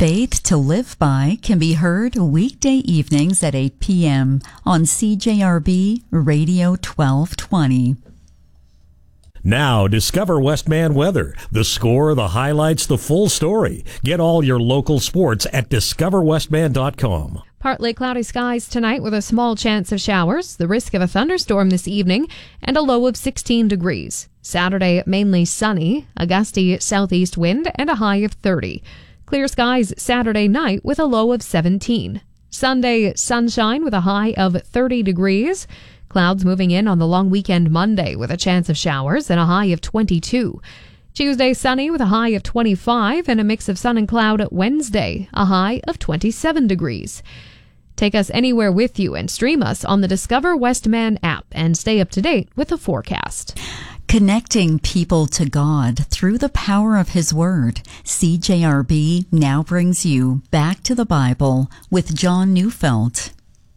Faith to Live By can be heard weekday evenings at 8 p.m. on CJRB Radio 1220. Now, discover Westman weather. The score, the highlights, the full story. Get all your local sports at discoverwestman.com. Partly cloudy skies tonight with a small chance of showers, the risk of a thunderstorm this evening, and a low of 16 degrees. Saturday, mainly sunny, a gusty southeast wind, and a high of 30. Clear skies Saturday night with a low of 17. Sunday, sunshine with a high of 30 degrees. Clouds moving in on the long weekend Monday with a chance of showers and a high of 22. Tuesday, sunny with a high of 25 and a mix of sun and cloud Wednesday, a high of 27 degrees. Take us anywhere with you and stream us on the Discover Westman app and stay up to date with the forecast. Connecting people to God through the power of His Word. CJRB now brings you Back to the Bible with John Neufeld.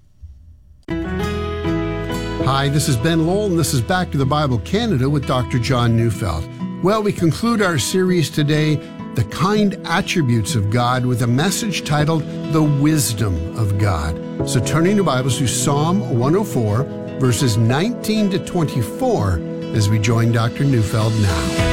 Hi, this is Ben Lowell, and this is Back to the Bible Canada with Dr. John Neufeld. Well, we conclude our series today, The Kind Attributes of God, with a message titled, The Wisdom of God. So turning your Bibles to Psalm 104, verses 19 to 24, as we join Dr. Neufeld now.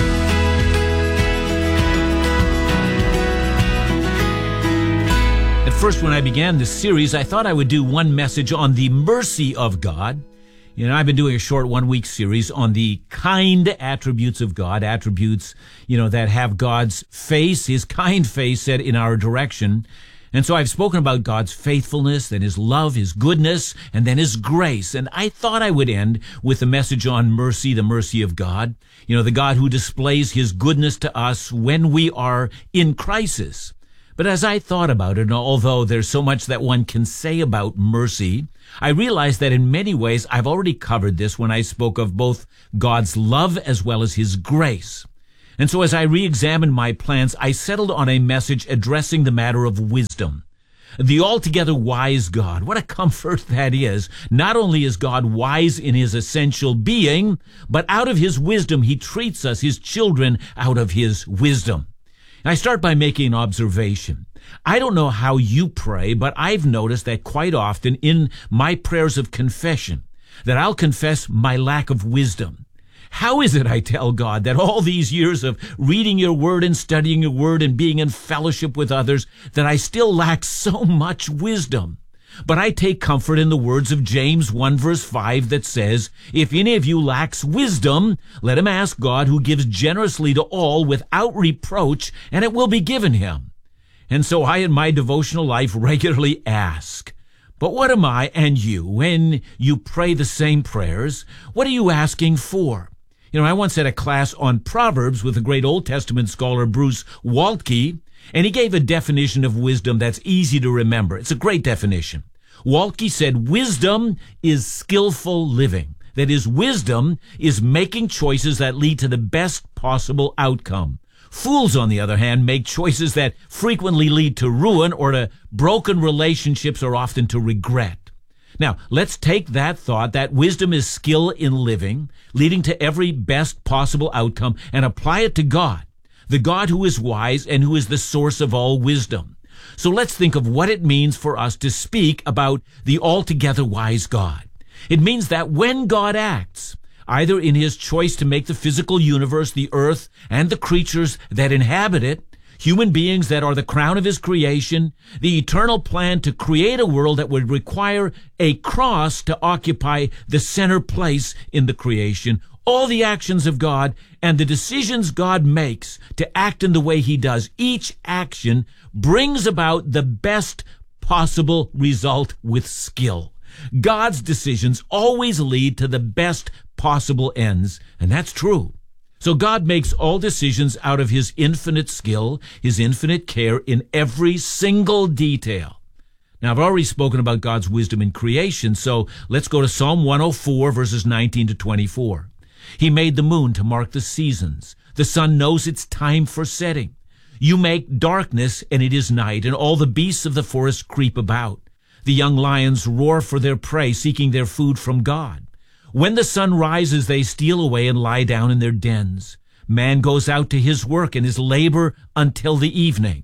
First, when I began this series, I thought I would do one message on the mercy of God. You know, I've been doing a short 1-week series on the kind attributes of God, attributes, that have God's face, His kind face set in our direction. And so I've spoken about God's faithfulness, then His love, His goodness, and then His grace. And I thought I would end with a message on mercy, the mercy of God. The God who displays His goodness to us when we are in crisis. But as I thought about it, and although there's so much that one can say about mercy, I realized that in many ways I've already covered this when I spoke of both God's love as well as His grace. And so as I re-examined my plans, I settled on a message addressing the matter of wisdom. The altogether wise God, what a comfort that is. Not only is God wise in His essential being, but out of His wisdom He treats us, His children, out of His wisdom. I start by making an observation. I don't know how you pray, but I've noticed that quite often in my prayers of confession, that I'll confess my lack of wisdom. How is it, I tell God, that all these years of reading your word and studying your word and being in fellowship with others, that I still lack so much wisdom? But I take comfort in the words of James 1 verse 5 that says, if any of you lacks wisdom, let him ask God, who gives generously to all without reproach, and it will be given him. And so I in my devotional life regularly ask, but what am I and you, when you pray the same prayers, what are you asking for? I once had a class on Proverbs with the great Old Testament scholar Bruce Waltke, and he gave a definition of wisdom that's easy to remember. It's a great definition. Waltke said, wisdom is skillful living. That is, wisdom is making choices that lead to the best possible outcome. Fools, on the other hand, make choices that frequently lead to ruin or to broken relationships or often to regret. Now, let's take that thought, that wisdom is skill in living, leading to every best possible outcome, and apply it to God, the God who is wise and who is the source of all wisdom. So let's think of what it means for us to speak about the altogether wise God. It means that when God acts, either in His choice to make the physical universe, the earth, and the creatures that inhabit it, human beings that are the crown of His creation, the eternal plan to create a world that would require a cross to occupy the center place in the creation, all the actions of God and the decisions God makes to act in the way He does, each action brings about the best possible result with skill. God's decisions always lead to the best possible ends, and that's true. So God makes all decisions out of His infinite skill, His infinite care in every single detail. Now, I've already spoken about God's wisdom in creation, so let's go to Psalm 104, verses 19 to 24. He made the moon to mark the seasons. The sun knows its time for setting. You make darkness, and it is night, and all the beasts of the forest creep about. The young lions roar for their prey, seeking their food from God. When the sun rises, they steal away and lie down in their dens. Man goes out to his work and his labor until the evening.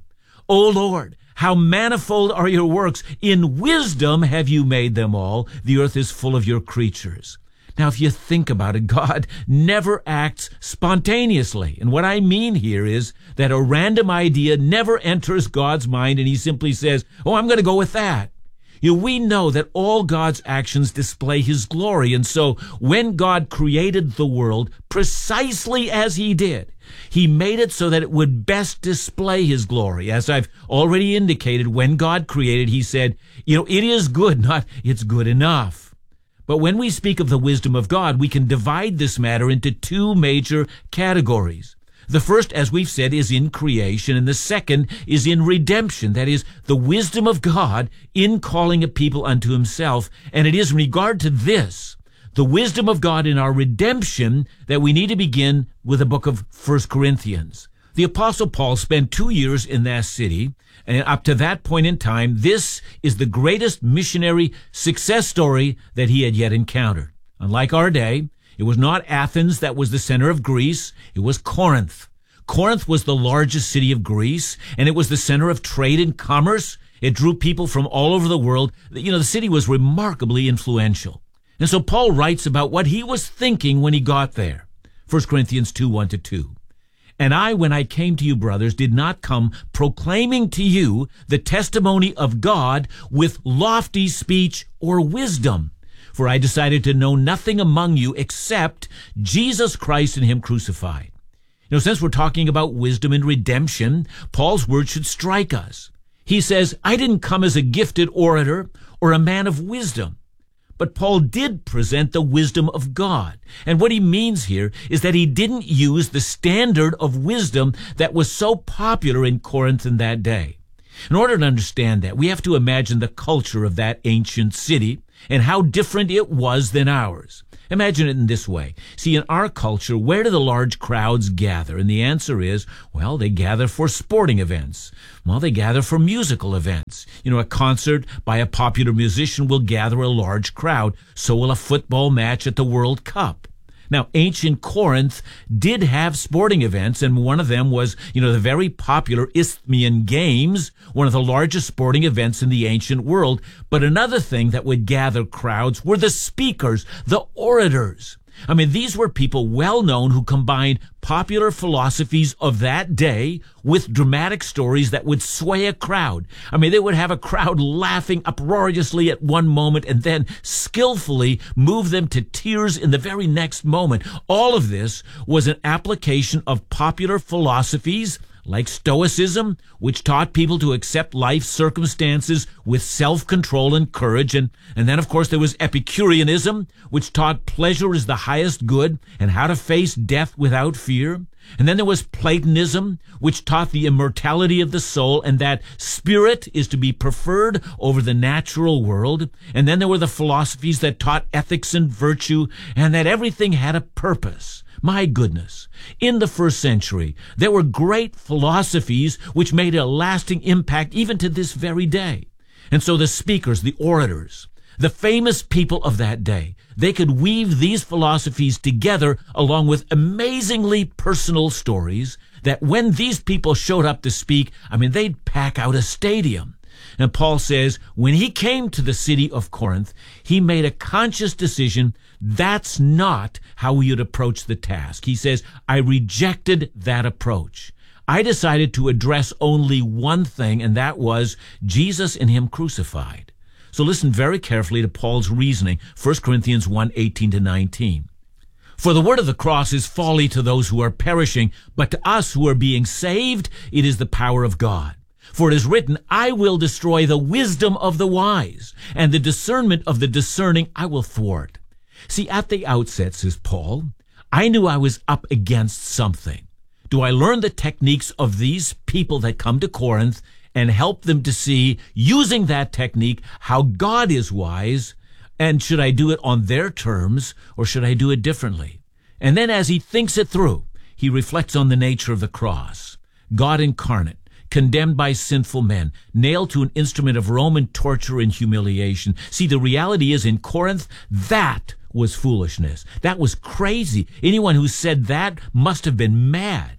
O Lord, how manifold are your works. In wisdom have you made them all. The earth is full of your creatures. Now, if you think about it, God never acts spontaneously. And what I mean here is that a random idea never enters God's mind and he simply says, oh, I'm going to go with that. We know that all God's actions display his glory. And so when God created the world precisely as he did, he made it so that it would best display his glory. As I've already indicated, when God created, he said, it is good, not it's good enough. But when we speak of the wisdom of God, we can divide this matter into two major categories. The first, as we've said, is in creation, and the second is in redemption. That is, the wisdom of God in calling a people unto himself. And it is in regard to this, the wisdom of God in our redemption, that we need to begin with the book of 1 Corinthians. The Apostle Paul spent 2 years in that city, and up to that point in time, this is the greatest missionary success story that he had yet encountered. Unlike our day, it was not Athens that was the center of Greece. It was Corinth. Corinth was the largest city of Greece, and it was the center of trade and commerce. It drew people from all over the world. The city was remarkably influential. And so Paul writes about what he was thinking when he got there. 1 Corinthians 2, 1-2. And I, when I came to you, brothers, did not come proclaiming to you the testimony of God with lofty speech or wisdom. For I decided to know nothing among you except Jesus Christ and him crucified. Since we're talking about wisdom and redemption, Paul's words should strike us. He says, I didn't come as a gifted orator or a man of wisdom. But Paul did present the wisdom of God. And what he means here is that he didn't use the standard of wisdom that was so popular in Corinth in that day. In order to understand that, we have to imagine the culture of that ancient city and how different it was than ours. Imagine it in this way. See, in our culture, where do the large crowds gather? And the answer is, well, they gather for sporting events. Well, they gather for musical events. A concert by a popular musician will gather a large crowd. So will a football match at the World Cup. Now, ancient Corinth did have sporting events, and one of them was, the very popular Isthmian Games, one of the largest sporting events in the ancient world. But another thing that would gather crowds were the speakers, the orators. These were people well known who combined popular philosophies of that day with dramatic stories that would sway a crowd. They would have a crowd laughing uproariously at one moment and then skillfully move them to tears in the very next moment. All of this was an application of popular philosophies like Stoicism, which taught people to accept life circumstances with self-control and courage. And then, of course, there was Epicureanism, which taught pleasure is the highest good and how to face death without fear. And then there was Platonism, which taught the immortality of the soul and that spirit is to be preferred over the natural world. And then there were the philosophies that taught ethics and virtue and that everything had a purpose. My goodness, in the first century, there were great philosophies which made a lasting impact even to this very day. And so the speakers, the orators, the famous people of that day, they could weave these philosophies together along with amazingly personal stories that when these people showed up to speak, they'd pack out a stadium. And Paul says, when he came to the city of Corinth, he made a conscious decision. That's not how we would approach the task. He says, I rejected that approach. I decided to address only one thing, and that was Jesus and him crucified. So listen very carefully to Paul's reasoning, 1 Corinthians 1, 18-19. For the word of the cross is folly to those who are perishing, but to us who are being saved, it is the power of God. For it is written, I will destroy the wisdom of the wise, and the discernment of the discerning I will thwart. See, at the outset, says Paul, I knew I was up against something. Do I learn the techniques of these people that come to Corinth and help them to see, using that technique, how God is wise? And should I do it on their terms, or should I do it differently? And then as he thinks it through, he reflects on the nature of the cross. God incarnate, condemned by sinful men, nailed to an instrument of Roman torture and humiliation. See, the reality is in Corinth, that was foolishness. That was crazy. Anyone who said that must have been mad.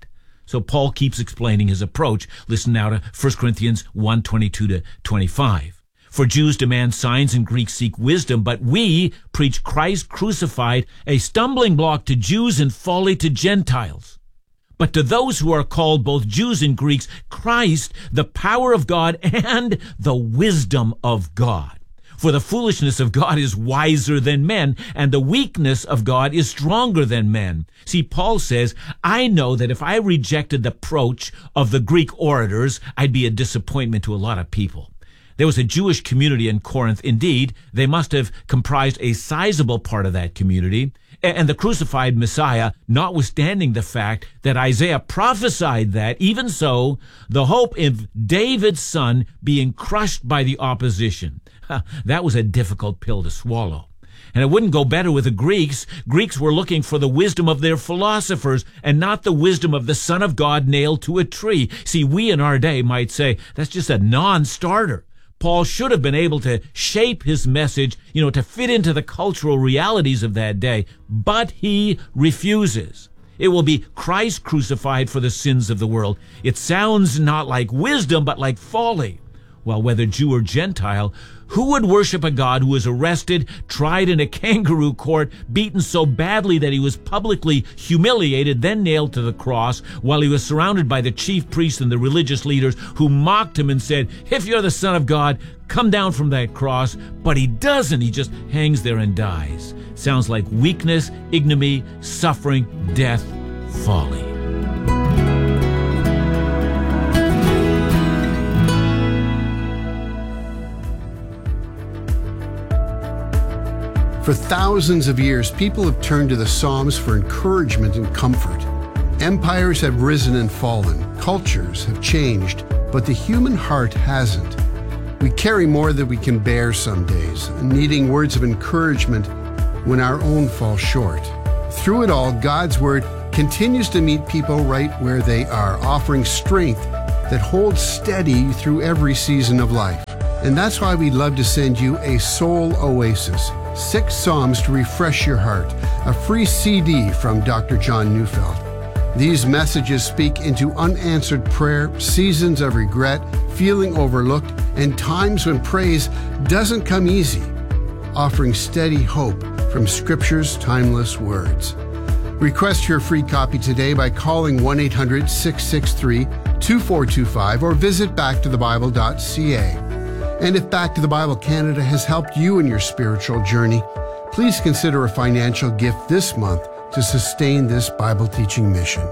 So Paul keeps explaining his approach. Listen now to 1 Corinthians 1:22-25. For Jews demand signs and Greeks seek wisdom, but we preach Christ crucified, a stumbling block to Jews and folly to Gentiles. But to those who are called, both Jews and Greeks, Christ, the power of God and the wisdom of God. For the foolishness of God is wiser than men, and the weakness of God is stronger than men. See, Paul says, I know that if I rejected the approach of the Greek orators, I'd be a disappointment to a lot of people. There was a Jewish community in Corinth. Indeed, they must have comprised a sizable part of that community. And the crucified Messiah, notwithstanding the fact that Isaiah prophesied that, even so, the hope of David's son being crushed by the opposition. That was a difficult pill to swallow. And it wouldn't go better with the Greeks. Greeks were looking for the wisdom of their philosophers and not the wisdom of the Son of God nailed to a tree. See, we in our day might say that's just a non-starter. Paul should have been able to shape his message, to fit into the cultural realities of that day, but he refuses. It will be Christ crucified for the sins of the world. It sounds not like wisdom, but like folly. Well, whether Jew or Gentile, who would worship a God who was arrested, tried in a kangaroo court, beaten so badly that he was publicly humiliated, then nailed to the cross, while he was surrounded by the chief priests and the religious leaders who mocked him and said, if you're the Son of God, come down from that cross. But he doesn't. He just hangs there and dies. Sounds like weakness, ignominy, suffering, death, folly. For thousands of years, people have turned to the Psalms for encouragement and comfort. Empires have risen and fallen, cultures have changed, but the human heart hasn't. We carry more than we can bear some days, needing words of encouragement when our own fall short. Through it all, God's Word continues to meet people right where they are, offering strength that holds steady through every season of life. And that's why we'd love to send you a Soul Oasis, 6 Psalms to refresh your heart, a free CD from Dr. John Neufeld. These messages speak into unanswered prayer, seasons of regret, feeling overlooked, and times when praise doesn't come easy, offering steady hope from Scripture's timeless words. Request your free copy today by calling 1-800-663-2425 or visit backtothebible.ca. And if Back to the Bible Canada has helped you in your spiritual journey, please consider a financial gift this month to sustain this Bible teaching mission.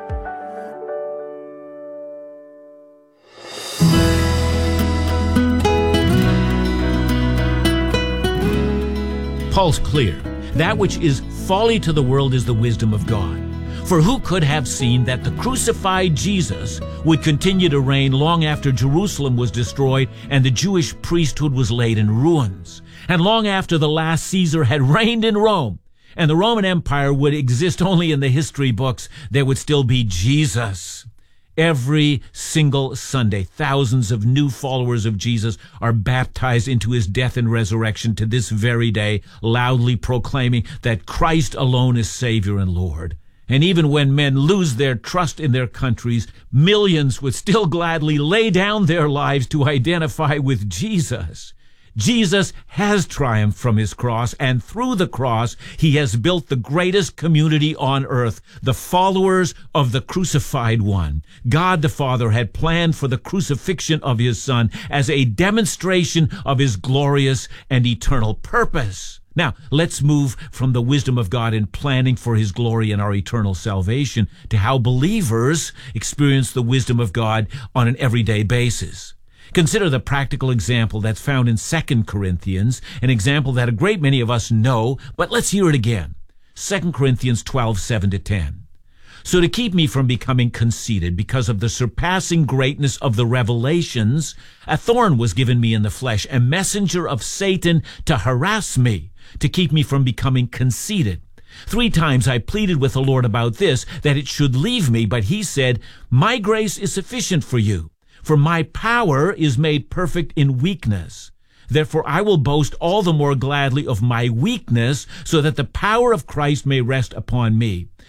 Paul's clear. That which is folly to the world is the wisdom of God. For who could have seen that the crucified Jesus would continue to reign long after Jerusalem was destroyed and the Jewish priesthood was laid in ruins, and long after the last Caesar had reigned in Rome, and the Roman Empire would exist only in the history books, there would still be Jesus. Every single Sunday, thousands of new followers of Jesus are baptized into his death and resurrection to this very day, loudly proclaiming that Christ alone is Savior and Lord. And even when men lose their trust in their countries, millions would still gladly lay down their lives to identify with Jesus. Jesus has triumphed from his cross, and through the cross, he has built the greatest community on earth, the followers of the crucified one. God the Father had planned for the crucifixion of his Son as a demonstration of his glorious and eternal purpose. Now, let's move from the wisdom of God in planning for his glory and our eternal salvation to how believers experience the wisdom of God on an everyday basis. Consider the practical example that's found in 2 Corinthians, an example that a great many of us know, but let's hear it again. 2 Corinthians 12:7-10. So to keep me from becoming conceited because of the surpassing greatness of the revelations, a thorn was given me in the flesh, a messenger of Satan to harass me, to keep me from becoming conceited. 3 times I pleaded with the Lord about this, that it should leave me, but he said, my grace is sufficient for you, for my power is made perfect in weakness. Therefore I will boast all the more gladly of my weakness, so that the power of Christ may rest upon me.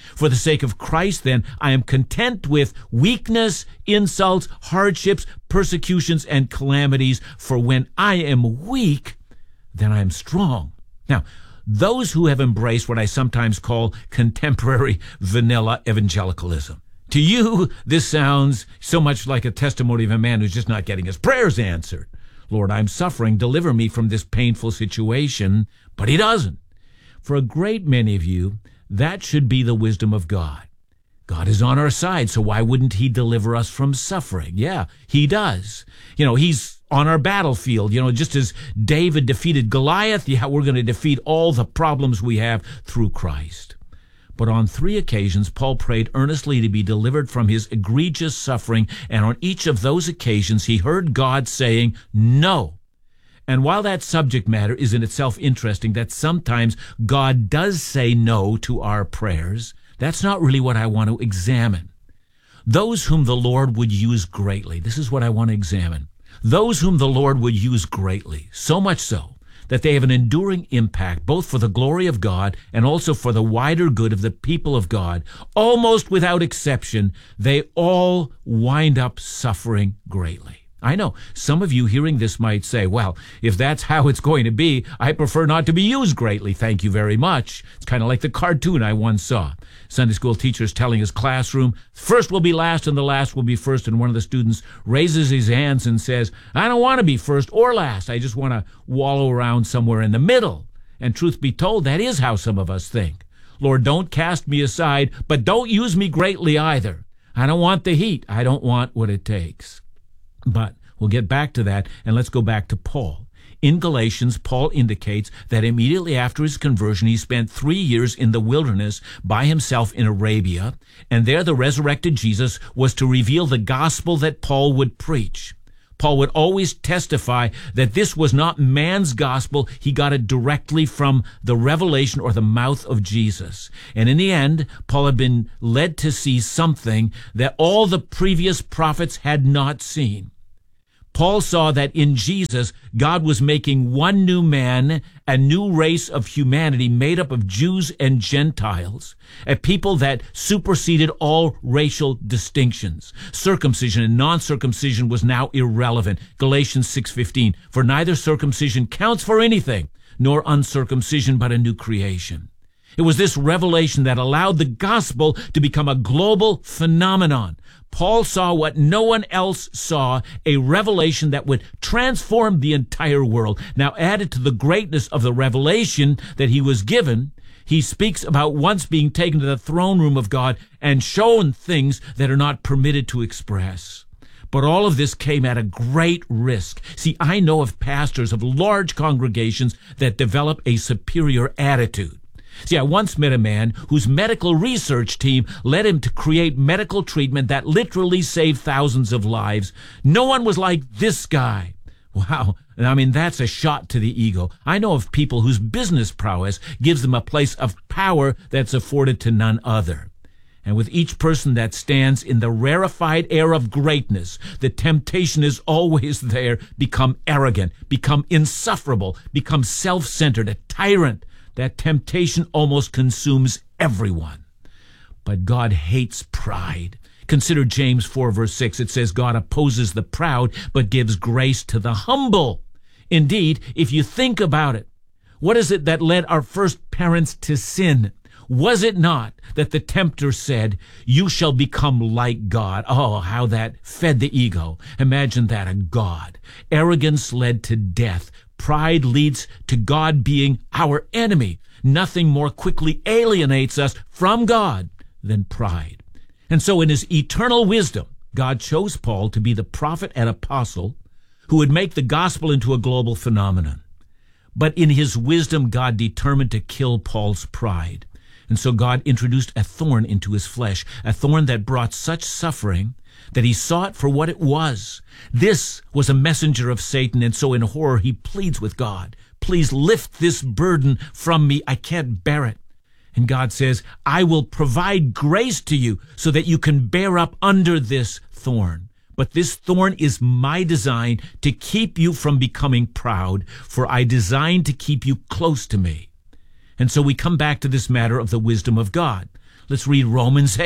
For the sake of Christ, then, I am content with weakness, insults, hardships, persecutions, and calamities. For when I am weak, then I am strong. Now, those who have embraced what I sometimes call contemporary vanilla evangelicalism. To you, this sounds so much like a testimony of a man who's just not getting his prayers answered. Lord, I'm suffering. Deliver me from this painful situation. But he doesn't. For a great many of you, that should be the wisdom of God. God is on our side, so why wouldn't he deliver us from suffering? Yeah, he does. He's on our battlefield. Just as David defeated Goliath, we're going to defeat all the problems we have through Christ. But on 3 occasions, Paul prayed earnestly to be delivered from his egregious suffering, and on each of those occasions, he heard God saying, no. And while that subject matter is in itself interesting, that sometimes God does say no to our prayers, that's not really what I want to examine. Those whom the Lord would use greatly, this is what I want to examine. Those whom the Lord would use greatly, so much so that they have an enduring impact both for the glory of God and also for the wider good of the people of God, almost without exception, they all wind up suffering greatly. I know some of you hearing this might say, well, if that's how it's going to be, I prefer not to be used greatly. Thank you very much. It's kind of like the cartoon I once saw. Sunday school teachers telling his classroom, first will be last and the last will be first. And one of the students raises his hands and says, I don't want to be first or last. I just want to wallow around somewhere in the middle. And truth be told, that is how some of us think. Lord, don't cast me aside, but don't use me greatly either. I don't want the heat. I don't want what it takes. But we'll get back to that, and let's go back to Paul. In Galatians, Paul indicates that immediately after his conversion, he spent 3 years in the wilderness by himself in Arabia, and there the resurrected Jesus was to reveal the gospel that Paul would preach. Paul would always testify that this was not man's gospel. He got it directly from the revelation or the mouth of Jesus. And in the end, Paul had been led to see something that all the previous prophets had not seen. Paul saw that in Jesus, God was making one new man, a new race of humanity made up of Jews and Gentiles, a people that superseded all racial distinctions. Circumcision and non-circumcision was now irrelevant. Galatians 6:15, for neither circumcision counts for anything, nor uncircumcision, but a new creation. It was this revelation that allowed the gospel to become a global phenomenon. Paul saw what no one else saw, a revelation that would transform the entire world. Now, added to the greatness of the revelation that he was given, he speaks about once being taken to the throne room of God and shown things that are not permitted to express. But all of this came at a great risk. See, I know of pastors of large congregations that develop a superior attitude. See, I once met a man whose medical research team led him to create medical treatment that literally saved thousands of lives. No one was like this guy. Wow. I mean, that's a shot to the ego. I know of people whose business prowess gives them a place of power that's afforded to none other. And with each person that stands in the rarefied air of greatness, the temptation is always there. Become arrogant, become insufferable, become self-centered, a tyrant. That temptation almost consumes everyone. But God hates pride. Consider James 4, verse 6. It says, God opposes the proud, but gives grace to the humble. Indeed, if you think about it, what is it that led our first parents to sin? Was it not that the tempter said, you shall become like God? Oh, how that fed the ego. Imagine that, a God. Arrogance led to death. Pride leads to God being our enemy. Nothing more quickly alienates us from God than pride. And so in his eternal wisdom, God chose Paul to be the prophet and apostle who would make the gospel into a global phenomenon. But in his wisdom, God determined to kill Paul's pride. And so God introduced a thorn into his flesh, a thorn that brought such suffering that he saw it for what it was. This was a messenger of Satan, and so in horror he pleads with God, please lift this burden from me. I can't bear it. And God says, I will provide grace to you so that you can bear up under this thorn. But this thorn is my design to keep you from becoming proud, for I designed to keep you close to me. And so we come back to this matter of the wisdom of God. Let's read Romans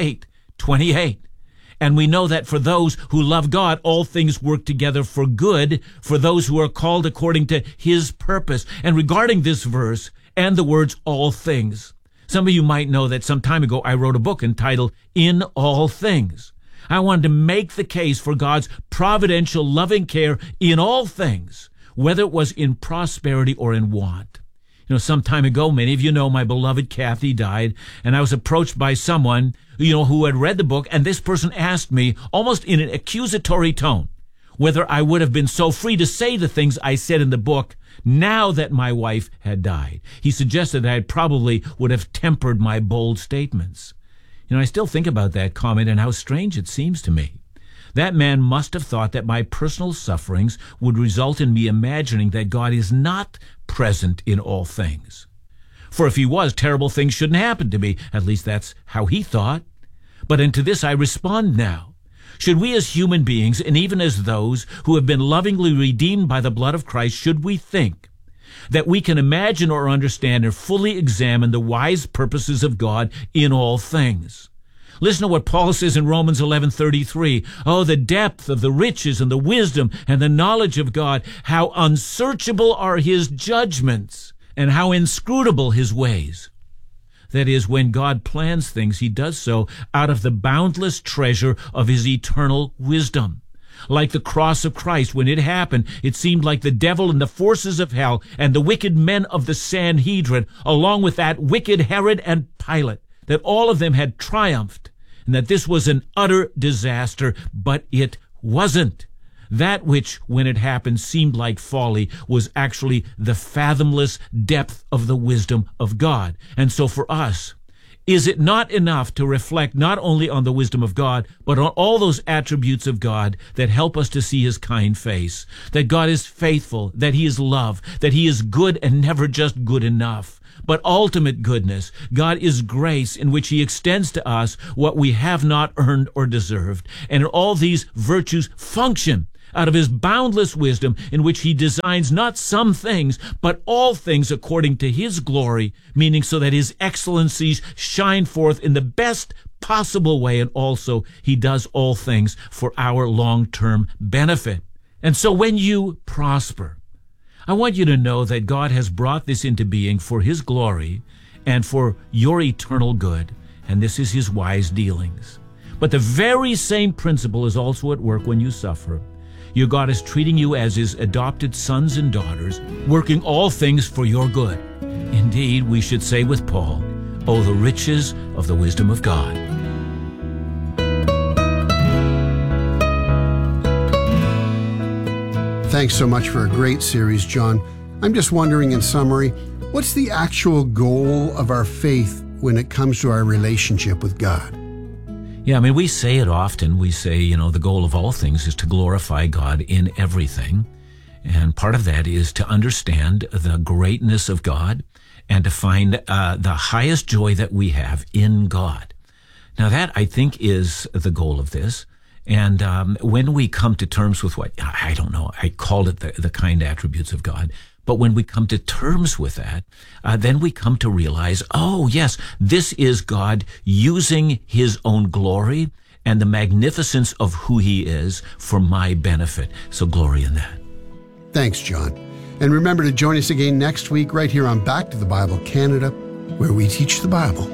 8:28. And we know that for those who love God, all things work together for good, for those who are called according to his purpose. And regarding this verse and the words all things, some of you might know that some time ago I wrote a book entitled In All Things. I wanted to make the case for God's providential loving care in all things, whether it was in prosperity or in want. Some time ago, many of you know my beloved Kathy died, and I was approached by someone, who had read the book, and this person asked me, almost in an accusatory tone, whether I would have been so free to say the things I said in the book now that my wife had died. He suggested that I probably would have tempered my bold statements. I still think about that comment and how strange it seems to me. That man must have thought that my personal sufferings would result in me imagining that God is not present in all things. For if he was, terrible things shouldn't happen to me. At least that's how he thought. But unto this I respond now. Should we as human beings, and even as those who have been lovingly redeemed by the blood of Christ, should we think that we can imagine or understand or fully examine the wise purposes of God in all things? Listen to what Paul says in Romans 11:33. Oh, the depth of the riches and the wisdom and the knowledge of God, how unsearchable are his judgments and how inscrutable his ways. That is, when God plans things, he does so out of the boundless treasure of his eternal wisdom. Like the cross of Christ, when it happened, it seemed like the devil and the forces of hell and the wicked men of the Sanhedrin, along with that wicked Herod and Pilate, that all of them had triumphed, and that this was an utter disaster, but it wasn't. That which, when it happened, seemed like folly was actually the fathomless depth of the wisdom of God. And so for us, is it not enough to reflect not only on the wisdom of God, but on all those attributes of God that help us to see his kind face? That God is faithful, that he is love, that he is good and never just good enough, but ultimate goodness. God is grace, in which he extends to us what we have not earned or deserved. And all these virtues function out of his boundless wisdom, in which he designs not some things, but all things according to his glory, meaning so that his excellencies shine forth in the best possible way, and also he does all things for our long-term benefit. And so when you prosper, I want you to know that God has brought this into being for his glory and for your eternal good, and this is his wise dealings. But the very same principle is also at work when you suffer. Your God is treating you as his adopted sons and daughters, working all things for your good. Indeed, we should say with Paul, "Oh, the riches of the wisdom of God." Thanks so much for a great series, John. I'm just wondering, in summary, what's the actual goal of our faith when it comes to our relationship with God? Yeah, we say it often. We say, the goal of all things is to glorify God in everything. And part of that is to understand the greatness of God and to find the highest joy that we have in God. Now that, I think, is the goal of this. And when we come to terms with what, I don't know, I called it the kind attributes of God. But when we come to terms with that, then we come to realize, oh, yes, this is God using his own glory and the magnificence of who he is for my benefit. So glory in that. Thanks, John. And remember to join us again next week right here on Back to the Bible Canada, where we teach the Bible.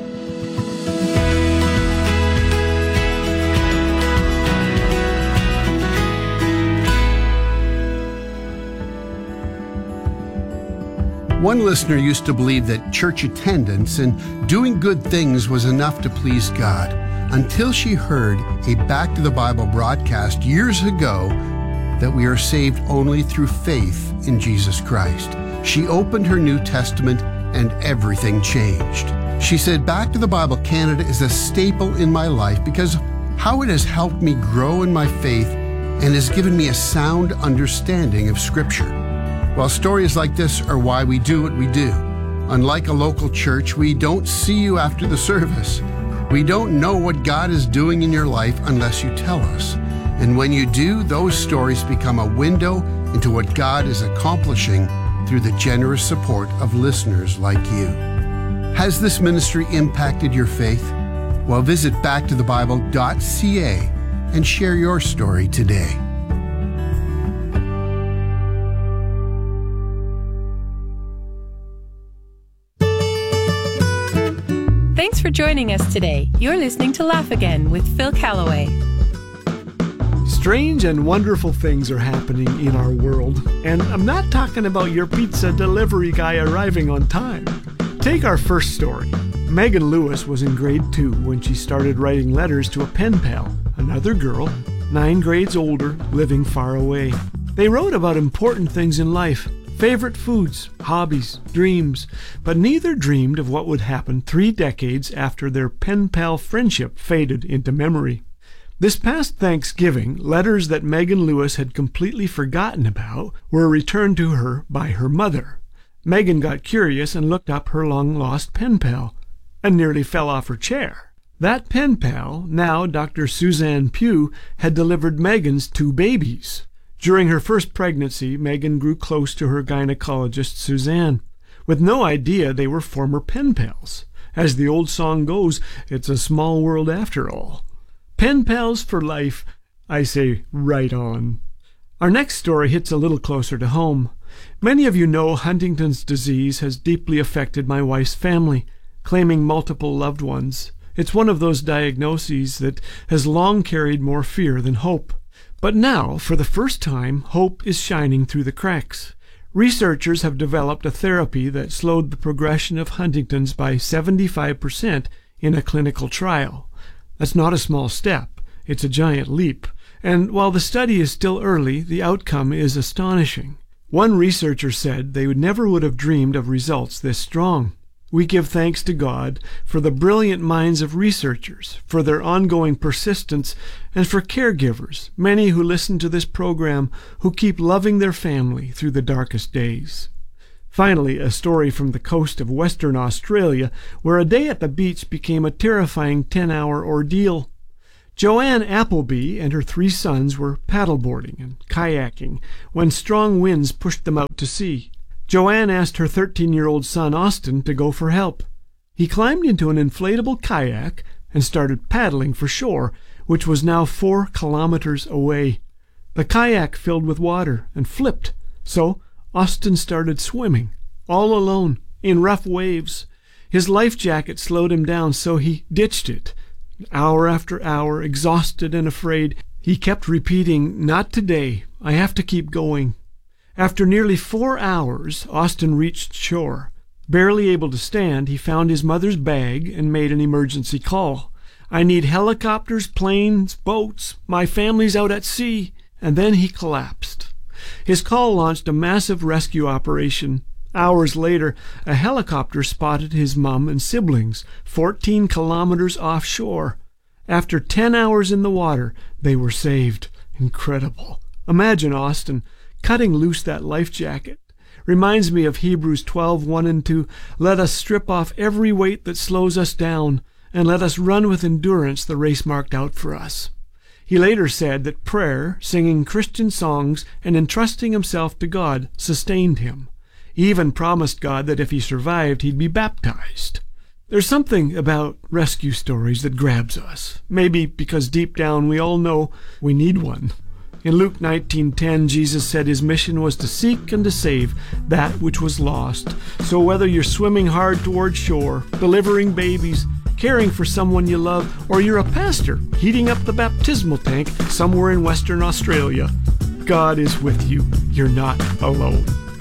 One listener used to believe that church attendance and doing good things was enough to please God, until she heard a Back to the Bible broadcast years ago that we are saved only through faith in Jesus Christ. She opened her New Testament and everything changed. She said, Back to the Bible Canada is a staple in my life because how it has helped me grow in my faith and has given me a sound understanding of Scripture. Well, stories like this are why we do what we do. Unlike a local church, we don't see you after the service. We don't know what God is doing in your life unless you tell us. And when you do, those stories become a window into what God is accomplishing through the generous support of listeners like you. Has this ministry impacted your faith? Well, visit backtothebible.ca and share your story today. Thanks for joining us today. You're listening to Laugh Again with Phil Callaway. Strange and wonderful things are happening in our world, and I'm not talking about your pizza delivery guy arriving on time. Take our first story. Megan Lewis was in grade 2 when she started writing letters to a pen pal, another girl, 9 grades older, living far away. They wrote about important things in life, favorite foods, hobbies, dreams, but neither dreamed of what would happen 3 decades after their pen pal friendship faded into memory. This past Thanksgiving, letters that Megan Lewis had completely forgotten about were returned to her by her mother. Megan got curious and looked up her long-lost pen pal, and nearly fell off her chair. That pen pal, now Dr. Suzanne Pugh, had delivered Megan's 2 babies. During her first pregnancy, Megan grew close to her gynecologist, Suzanne, with no idea they were former pen pals. As the old song goes, it's a small world after all. Pen pals for life, I say right on. Our next story hits a little closer to home. Many of you know Huntington's disease has deeply affected my wife's family, claiming multiple loved ones. It's one of those diagnoses that has long carried more fear than hope. But now, for the first time, hope is shining through the cracks. Researchers have developed a therapy that slowed the progression of Huntington's by 75% in a clinical trial. That's not a small step. It's a giant leap. And while the study is still early, the outcome is astonishing. One researcher said they never would have dreamed of results this strong. We give thanks to God for the brilliant minds of researchers, for their ongoing persistence, and for caregivers, many who listen to this program, who keep loving their family through the darkest days. Finally, a story from the coast of Western Australia, where a day at the beach became a terrifying 10-hour ordeal. Joanne Appleby and her 3 sons were paddleboarding and kayaking when strong winds pushed them out to sea. Joanne asked her 13-year-old son Austin to go for help. He climbed into an inflatable kayak and started paddling for shore, which was now 4 kilometers away. The kayak filled with water and flipped, so Austin started swimming, all alone, in rough waves. His life jacket slowed him down, so he ditched it. Hour after hour, exhausted and afraid, he kept repeating, "Not today. I have to keep going." After nearly 4 hours, Austin reached shore. Barely able to stand, he found his mother's bag and made an emergency call. "I need helicopters, planes, boats. My family's out at sea." And then he collapsed. His call launched a massive rescue operation. Hours later, a helicopter spotted his mom and siblings, 14 kilometers offshore. After 10 hours in the water, they were saved. Incredible. Imagine Austin cutting loose that life jacket. Reminds me of Hebrews 12:1 and 2. Let us strip off every weight that slows us down, and let us run with endurance the race marked out for us. He later said that prayer, singing Christian songs, and entrusting himself to God sustained him. He even promised God that if he survived, he'd be baptized. There's something about rescue stories that grabs us, maybe because deep down we all know we need one. In Luke 19:10, Jesus said his mission was to seek and to save that which was lost. So whether you're swimming hard toward shore, delivering babies, caring for someone you love, or you're a pastor heating up the baptismal tank somewhere in Western Australia, God is with you. You're not alone.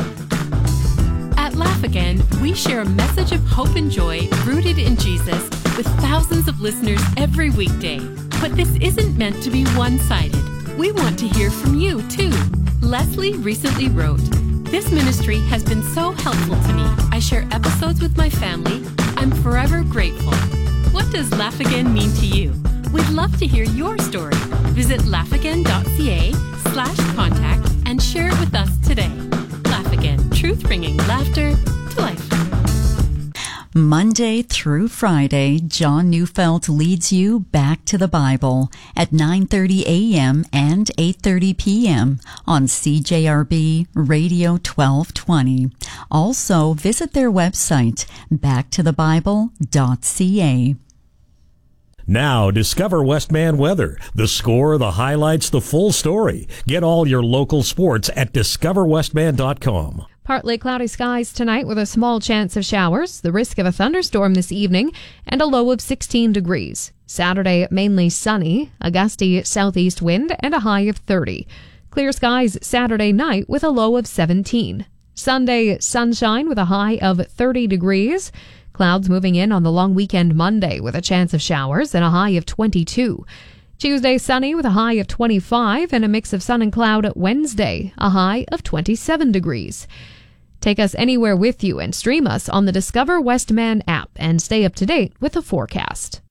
At Laugh Again, we share a message of hope and joy rooted in Jesus with thousands of listeners every weekday. But this isn't meant to be one-sided. We want to hear from you, too. Leslie recently wrote, "This ministry has been so helpful to me. I share episodes with my family. I'm forever grateful." What does Laugh Again mean to you? We'd love to hear your story. Visit laughagain.ca/contact and share it with us today. Laugh Again, truth bringing laughter to life. Monday through Friday, John Neufeld leads you back to the Bible at 9:30 a.m. and 8:30 p.m. on CJRB Radio 1220. Also, visit their website, backtothebible.ca. Now, discover Westman weather. The score, the highlights, the full story. Get all your local sports at discoverwestman.com. Partly cloudy skies tonight with a small chance of showers, the risk of a thunderstorm this evening, and a low of 16 degrees. Saturday, mainly sunny, a gusty southeast wind, and a high of 30. Clear skies Saturday night with a low of 17. Sunday, sunshine with a high of 30 degrees. Clouds moving in on the long weekend Monday with a chance of showers and a high of 22. Tuesday, sunny with a high of 25 and a mix of sun and cloud Wednesday, a high of 27 degrees. Take us anywhere with you and stream us on the Discover Westman app and stay up to date with the forecast.